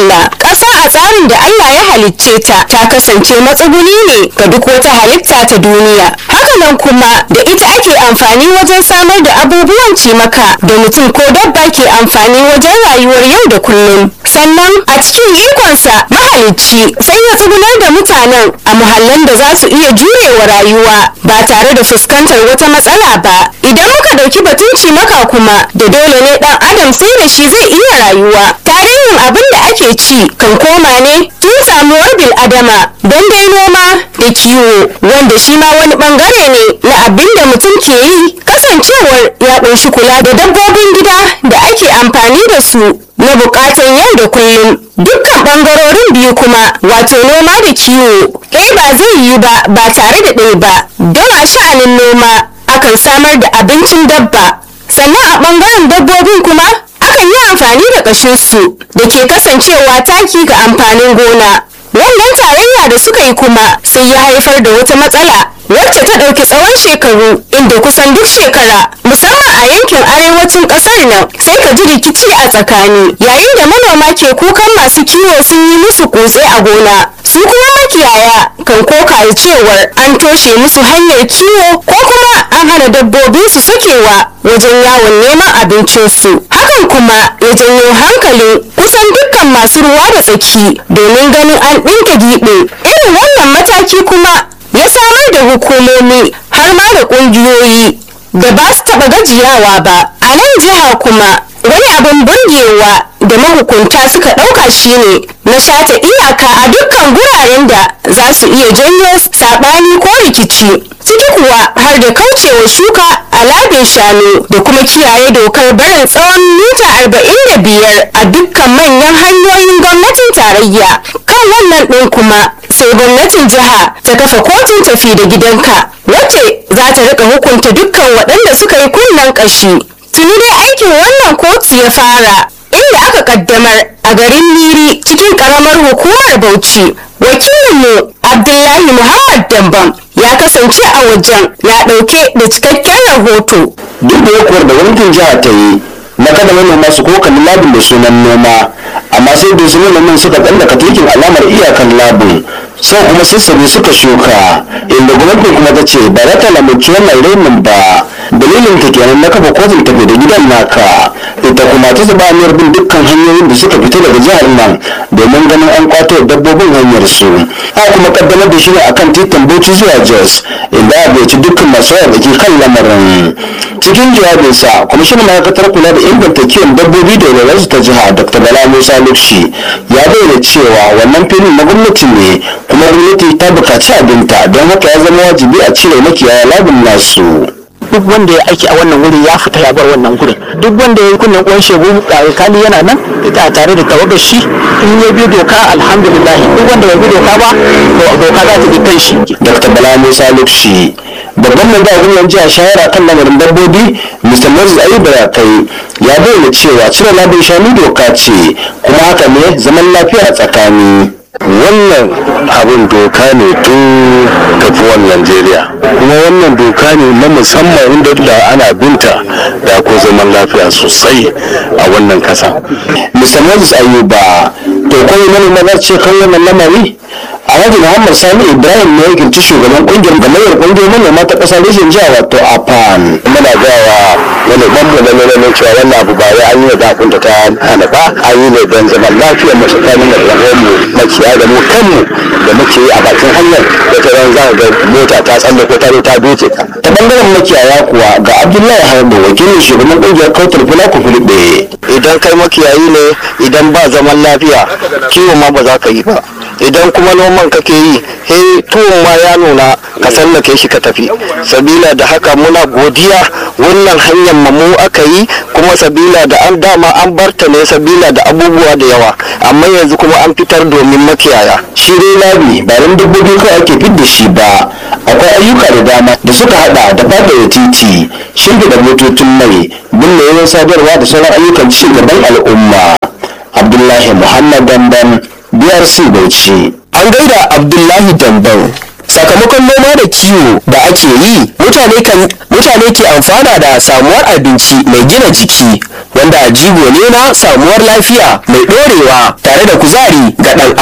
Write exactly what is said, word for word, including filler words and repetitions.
gona. Ƙasa a tsarin da Allah ya halicce ta ta kasance matsuguni ne ga duk wata halitta ta duniya. Hakanan kuma da ita ake amfani wajen samar da abubuwan cimaka da mutum ko dabba ke amfani wajen rayuwar yau da kullum. Sannan a cikin ikonsa mahalicci sai ya tsugunar da mutanen a muhallan da za su iya jurewa rayuwa ba tare da fuskantar wata matsala ba. Idan muka ɗauki batun cimaka kuma da dole ne ɗan adam sai da shi zai iya rayuwa. Tarihin abin da ake ci kan koma ne tun samuwar bil adama don dai noma da kiwo, wanda shi ma wani bangare ne na abin da mutum ke yi, kasancewar ya ƙunshi kula da dabbobin gida da ake amfani da su na bukatan yau da kullum. Dukkan bangarorin biyu kuma wato noma da kiwo ɗaya ba zai yi ba ba tare da ɗaya ba, don a sha'anin noma akan samar da abincin dabba, sannan a bangaren dabbobin kuma akan yi amfani da ƙashinsu da ke kasancewa taki ga amfanin gona. Wannan tarayya da suka yi kuma sai ya haifar da wata matsala wacce ta ɗauki tsawon shekaru, inda kusan duk shekara musamman a yankin arewacin ƙasar nan sai ka ji rikici a tsakani, yayin da manoma ke kukan masu kiwo sun yi musu kutse a gona. Su kuma makiyaya kan koka da cewar an toshe musu hanyar kiwo ko kuma an hana dabbobin su sakewa wajen yawon neman abincinsu. Hakan kuma ya janyo hankalin kusan dukkan masu ruwa da tsaki domin ganin an ɗinke giɓe. Irin wannan mataki kuma ya samar da hukumomi har ma da ƙungiyoyi da ba su taɓa gajiyawa ba. A nan jiha kuma wani abin burgewa da mahukunta suka ɗauka shine na shata iyaka a dukkan guraren da za su iya janyo saɓani ko rikici, ciki kuwa har da kaucewa shuka a labin shanu da kuma kiyaye dokar barin tsawon mita arba'in da biyar a dukkan manyan hanyoyin gwamnatin tarayya. Kan wannan ɗin kuma sai gwamnatin jiha ta kafa kotun tafi da gidanka wacce za ta rika hukunta dukkan waɗanda suka yi kunnen ƙashi. Tuni dai aikin wannan kotu ya fara, inda aka kaddamar a garin Miri cikin karamar hukumar Bauchi. Wakilinmu Abdullahi Muhammad Dambam ya kasance a wajen ya ɗauke da cikakken rahoto. Duk da yakuwar da gwamnatin jiha ta yi na kada manoma su kokan labin da sunan noma, amma sai da su manoman suka tsallaka tukin alamar iyakan labin sau kuma sassabe suka shuka, inda gwamnatin kuma ta ce ba za ta lamunci wannan rainin ba. Dalilin ta kenan na kafa kotun tafi da gidan naka, ita kuma ta zuba hanyar bin dukkan hanyoyin da suka fita daga jihar nan domin ganin an kwato dabbobin hanyar su. Haka kuma kaddamar da shi ne akan titin Bauchi zuwa Jos, inda a bai dukkan masu yawa da ke kan lamarin. Cikin jawabinsa, kwamishinan ma'aikatar kula da inganta kiwon dabbobi da walwalarsu ta jiha Dr. Bala Musa Lukshi ya bayyana cewa wannan filin na gwamnati ne, kuma gwamnati ta buƙaci abinta, don haka ya zama wajibi a cire makiyaya labin nasu. Duk wanda ya aiki a wannan wuri ya fita ya bar wannan gurin. Duk wanda ya yi kunnen uwan shegu kali yana nan ita tare da tawagar shi, in ya bi doka alhamdulillah, duk wanda bai bi doka ba doka za ta bi kan shi. Dr. Bala Musa Lukshi babban mai ba gwamnan jiha shawara kan lamarin dabbobi Mister Moses Ayuba ya kai ya bayyana cewa cire labin shanu doka ce, kuma haka ne zaman lafiya a tsakani. Wannan abin doka ne tun tafiwan Najeriya, kuma wannan doka ne na musamman inda da ana binta da ko zaman lafiya sosai a wannan kasa. Mister Moses Ayuba to kuma manoma za ce kan wannan lamari. Alhaji Muhammad Sani Ibrahim ne yake ci shugaban kungiyar gamayyar kungiyar manoma ta kasa reshen jiha wato A P A N. Muna gawa wani bambu na nuna cewa wannan abu ba ya an yi da kunta ta hana ba, an yi ne don zaman lafiyar mu tsakanin da mu makiya da mu kanmu da muke a bakin hanyar da ta ran za ga mota ta tsalle ko ta ta doce ka. Ta bangaren makiyaya kuwa ga Abdullahi Harbo wakilin shugaban kungiyar Kautal Fulaku Fulbe. Idan kai makiyayi ne, idan ba zaman lafiya kiwo ma ba za ka yi ba. Idan kuma noman kake yi, he tuwon ma ya nuna ka sallake shi ka tafi. Sabila da haka muna godiya wannan hanyar mu aka yi, kuma sabila da an dama an barta ne sabila da abubuwa da yawa, amma yanzu kuma an fitar domin makiyaya. Shi dai labi ba ran dabbobi kawai ake fidda shi ba, akwai ayyuka da dama da suka hada da fadar titi, shimfiɗa motocin mai, binne yawan sadarwa da sauran ayyukan ci gaban al'umma. Abdullahi Muhammad Damban, B R C Bauchi. An gaida Abdullahi Damban. Sakamakon noma da kiwo da ake yi, mutane kan mutane ke amfana da samuwar abinci mai gina jiki, wanda jigo ne na samuwar lafiya mai ɗorewa tare da kuzari ga ɗan